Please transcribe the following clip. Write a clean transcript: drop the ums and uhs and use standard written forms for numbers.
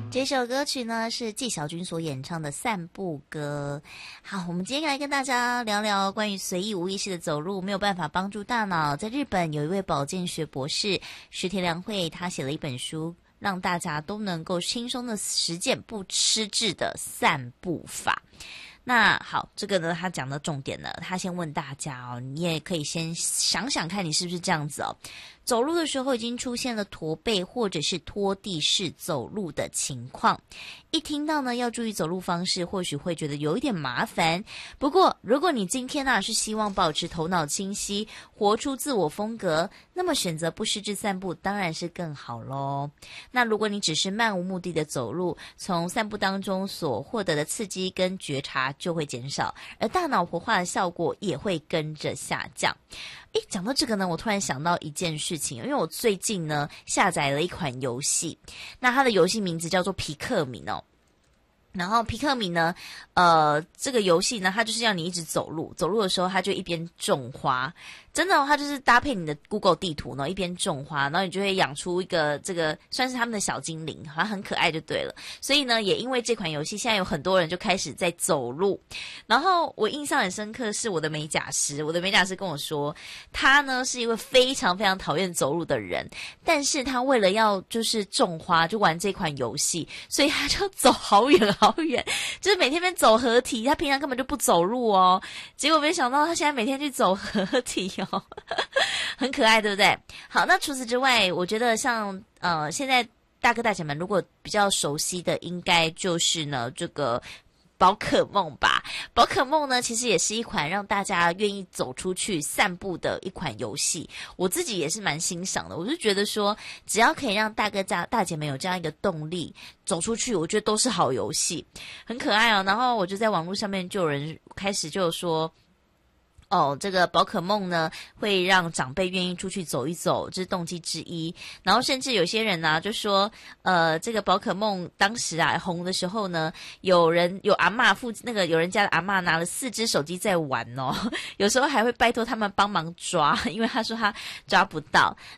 这首歌曲呢是纪晓君所演唱的《散步歌》。好，我们今天来跟大家聊聊关于随意无意识的走路没有办法帮助大脑。在日本有一位保健学博士石田良惠，他写了一本书，让大家都能够轻松的实践不吃滞的散步法。那好，这个呢，他讲的重点呢，他先问大家哦，你也可以先想想看你是不是这样子哦。走路的时候已经出现了驼背或者是拖地式走路的情况，一听到呢要注意走路方式，或许会觉得有一点麻烦。不过如果你今天是希望保持头脑清晰，活出自我风格，那么选择不失智散步当然是更好咯。那如果你只是漫无目的的走路，从散步当中所获得的刺激跟觉察就会减少，而大脑活化的效果也会跟着下降。讲到这个呢，我突然想到一件事情，因为我最近呢下载了一款游戏，那它的游戏名字叫做皮克敏哦。然后皮克敏呢，这个游戏呢，它就是要你一直走路，走路的时候它就一边种花，真的它就是搭配你的 Google 地图呢，一边种花，然后你就会养出一个这个算是他们的小精灵，好像很可爱就对了。所以呢，也因为这款游戏，现在有很多人就开始在走路。然后我印象很深刻是我的美甲师跟我说，他呢是一位非常非常讨厌走路的人，但是他为了要就是种花，就玩这款游戏，所以他就走好远好远，就是每天走合体，他平常根本就不走路哦，结果没想到他现在每天去走合体哦，很可爱对不对？好，那除此之外，我觉得像现在大哥大姐们如果比较熟悉的，应该就是呢这个宝可梦吧。宝可梦呢其实也是一款让大家愿意走出去散步的一款游戏，我自己也是蛮欣赏的。我就觉得说只要可以让大哥大姐们有这样一个动力走出去，我觉得都是好游戏，很可爱哦。然后我就在网络上面就有人开始就有说这个宝可梦呢会让长辈愿意出去走一走，这是动机之一。然后甚至有些人就说这个宝可梦当时红的时候呢，有阿嬷有人家的阿嬷拿了4只手机在玩哦，有时候还会拜托他们帮忙抓，因为他说他抓不到。